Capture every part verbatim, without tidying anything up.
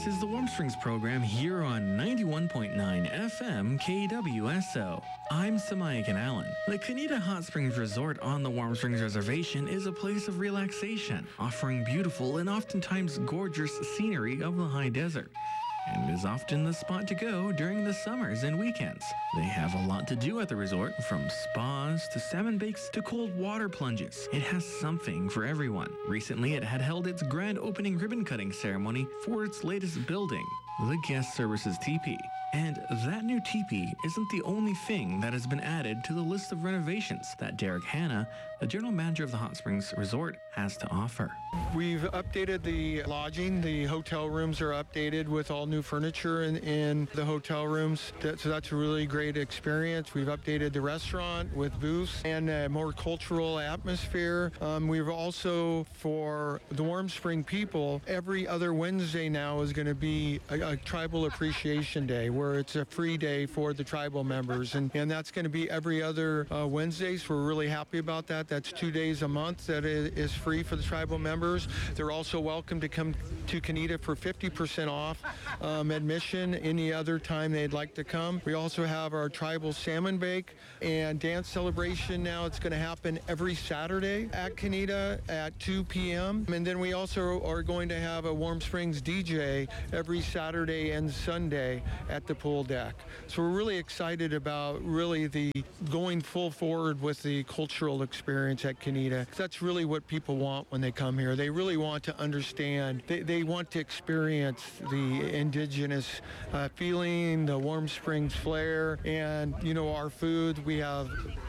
This is the Warm Springs program here on ninety-one point nine F M K W S O. I'm Samayakan Allen. The Kanita Hot Springs Resort on the Warm Springs Reservation is a place of relaxation, offering beautiful and oftentimes gorgeous scenery of the high desert, and is often the spot to go during the summers and weekends. They have a lot to do at the resort, from spas to salmon bakes to cold water plunges. It has something for everyone. Recently, it had held its grand opening ribbon cutting ceremony for its latest building, the Guest Services Teepee. And that new teepee isn't the only thing that has been added to the list of renovations that Derek Hanna, the general manager of the Hot Springs Resort, has to offer. We've updated the lodging. The hotel rooms are updated with all new furniture in, in the hotel rooms. That, so that's a really great experience. We've updated the restaurant with booths and a more cultural atmosphere. Um, we've also, for the Warm Spring people, every other Wednesday now is going to be a, a Tribal Appreciation Day, where it's a free day for the tribal members. And, and that's going to be every other uh, Wednesday. So we're really happy about that. That's two days a month that is free for the tribal members. They're also welcome to come to Kanita for fifty percent off um, admission any other time they'd like to come. We also have our tribal salmon bake and dance celebration now. It's going to happen every Saturday at Kanita at two p.m. And then we also are going to have a Warm Springs D J every Saturday and Sunday at the pool deck. So we're really excited about really the going full forward with the cultural experience at Kanita. That's really what people want when they come here. They really want to understand. They, they want to experience the indigenous uh, feeling, the Warm Springs flair, and, you know, our food. We have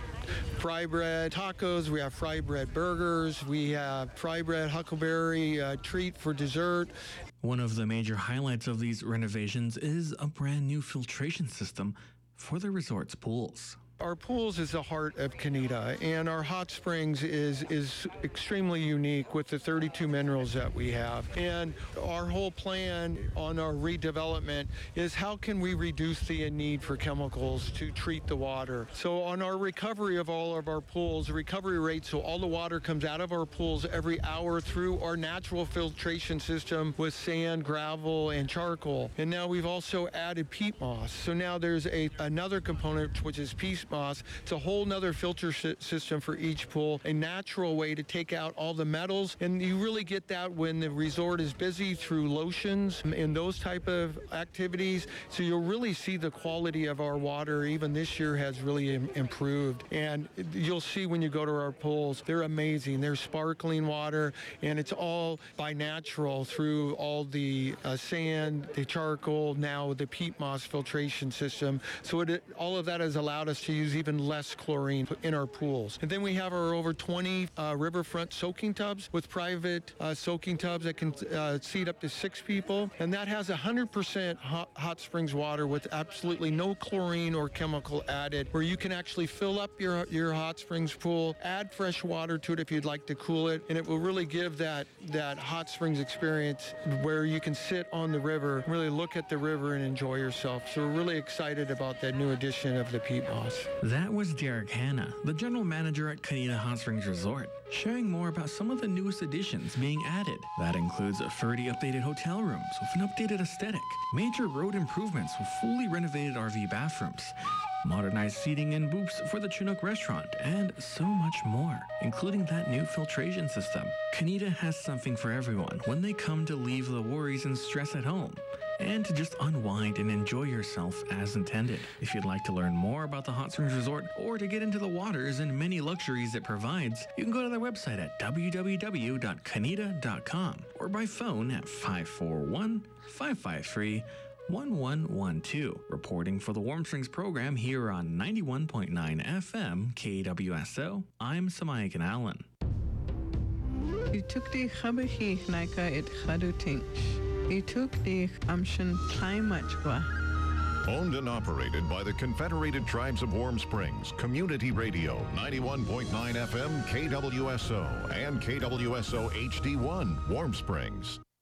fry bread tacos, we have fry bread burgers, we have fry bread huckleberry uh, treat for dessert. One of the major highlights of these renovations is a brand new filtration system for the resort's pools. Our pools is the heart of Kanita, and our hot springs is is extremely unique with the thirty-two minerals that we have. And our whole plan on our redevelopment is how can we reduce the need for chemicals to treat the water. So on our recovery of all of our pools, the recovery rate, so all the water comes out of our pools every hour through our natural filtration system with sand, gravel, and charcoal. And now we've also added peat moss. So now there's a another component, which is peat moss. It's a whole nother filter sy- system for each pool, a natural way to take out all the metals. And you really get that when the resort is busy through lotions and those type of activities. So you'll really see the quality of our water even this year has really im- improved. And you'll see when you go to our pools, they're amazing. They're sparkling water, and it's all by natural through all the uh, sand, the charcoal, now the peat moss filtration system. So it, all of that has allowed us to use even less chlorine in our pools. And then we have our over twenty uh, riverfront soaking tubs with private uh, soaking tubs that can uh, seat up to six people. And that has one hundred percent hot, hot springs water with absolutely no chlorine or chemical added, where you can actually fill up your, your hot springs pool, add fresh water to it if you'd like to cool it, and it will really give that, that hot springs experience where you can sit on the river, really look at the river and enjoy yourself. So we're really excited about that new addition of the peat moss. That was Derek Hanna, the general manager at Kanita Hot Springs Resort, sharing more about some of the newest additions being added. That includes thirty updated hotel rooms with an updated aesthetic, major road improvements with fully renovated R V bathrooms, modernized seating and booths for the Chinook restaurant, and so much more, including that new filtration system. Kanita has something for everyone when they come to leave the worries and stress at home, and to just unwind and enjoy yourself as intended. If you'd like to learn more about the Hot Springs Resort or to get into the waters and many luxuries it provides, you can go to their website at w w w dot kanita dot com or by phone at five four one, five five three, one one one two. Reporting for the Warm Springs program here on ninety-one point nine F M K W S O, I'm Samayakan Allen. Itukdi khabahi naika it khadutinch. Itukdi amshan taimachwa. Owned and operated by the Confederated Tribes of Warm Springs, Community Radio, ninety-one point nine F M K W S O and K W S O H D one, Warm Springs.